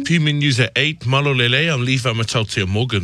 PMN News at 8. Malolele, I'm Levi Matautia Morgan.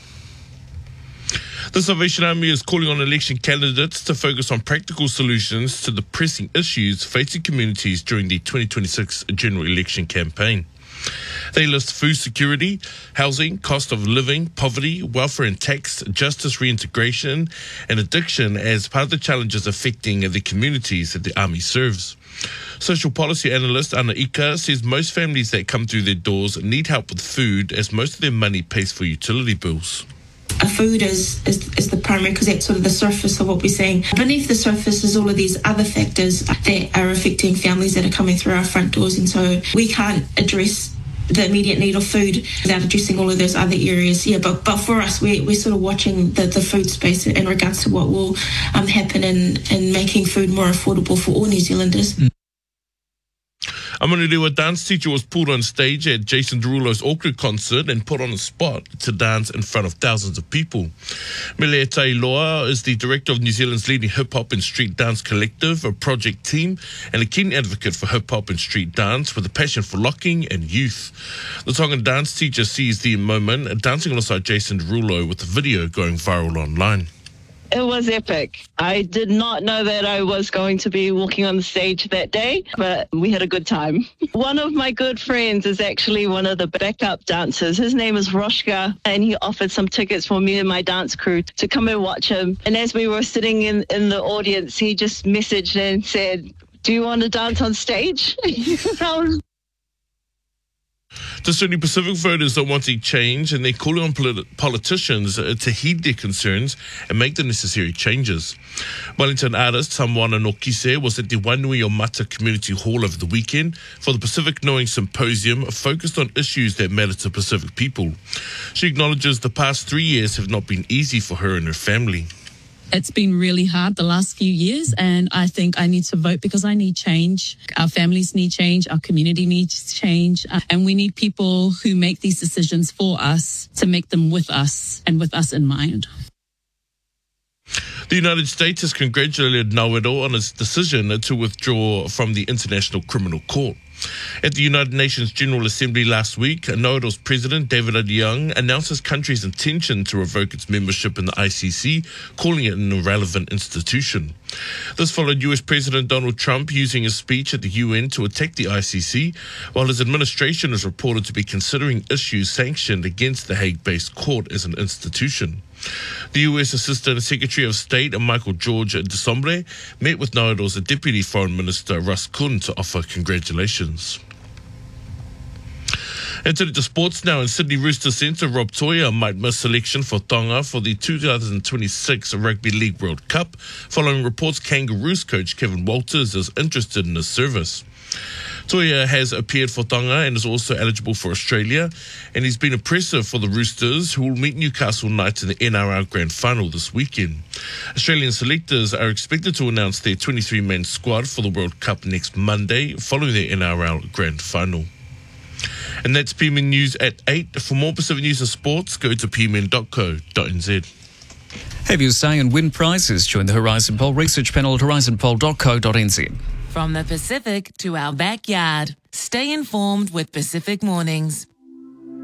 The Salvation Army is calling on election candidates to focus on practical solutions to the pressing issues facing communities during the 2026 general election campaign. They list food security, housing, cost of living, poverty, welfare and tax, justice reintegration, and addiction as part of the challenges affecting the communities that the Army serves. Social policy analyst Ana Ika says most families that come through their doors need help with food as most of their money pays for utility bills. Food is the primary, because that's sort of the surface of what we're seeing. Beneath the surface is all of these other factors that are affecting families that are coming through our front doors, and so we can't address the immediate need of food without addressing all of those other areas. But for us, we're sort of watching the food space in regards to what will happen in making food more affordable for all New Zealanders. Amanuriwa dance teacher was pulled on stage at Jason Derulo's Auckland concert and put on the spot to dance in front of thousands of people. Melea Tailoa is the director of New Zealand's leading hip-hop and street dance collective, a project team, and a keen advocate for hip-hop and street dance with a passion for locking and youth. The Tongan dance teacher seized the moment, dancing alongside Jason Derulo with the video going viral online. It was epic. I did not know that I was going to be walking on the stage that day, but we had a good time. One of my good friends is actually one of the backup dancers. His name is Roshka, and he offered some tickets for me and my dance crew to come and watch him. And as we were sitting in the audience, he just messaged and said, "Do you want to dance on stage?" The Sydney Pacific voters are wanting change, and they're calling on politicians to heed their concerns and make the necessary changes. Wellington artist Samwana Nokise was at the Wainui o Mata Community Hall over the weekend for the Pacific Knowing Symposium focused on issues that matter to Pacific people. She acknowledges the past 3 years have not been easy for her and her family. It's been really hard the last few years, and I think I need to vote because I need change. Our families need change, our community needs change, and we need people who make these decisions for us to make them with us and with us in mind. The United States has congratulated Nauru on its decision to withdraw from the International Criminal Court. At the United Nations General Assembly last week, Nauru's President David Young announced his country's intention to revoke its membership in the ICC, calling it an irrelevant institution. This followed US President Donald Trump using his speech at the UN to attack the ICC, while his administration is reported to be considering issues sanctioned against the Hague-based court as an institution. The US Assistant Secretary of State Michael George Desombre met with Nauru's Deputy Foreign Minister Russ Kuhn to offer congratulations. And to sports now, in Sydney Roosters centre, Rob Toia might miss selection for Tonga for the 2026 Rugby League World Cup, following reports Kangaroos coach Kevin Walters is interested in his service. Toia has appeared for Tonga and is also eligible for Australia, and he's been impressive for the Roosters, who will meet Newcastle Knights in the NRL Grand Final this weekend. Australian selectors are expected to announce their 23-man squad for the World Cup next Monday, following their NRL Grand Final. And that's PMN News at 8. For more Pacific News and sports, go to pmn.co.nz. Have your say and win prizes. Join the Horizon Poll research panel at horizonpoll.co.nz. From the Pacific to our backyard, stay informed with Pacific Mornings.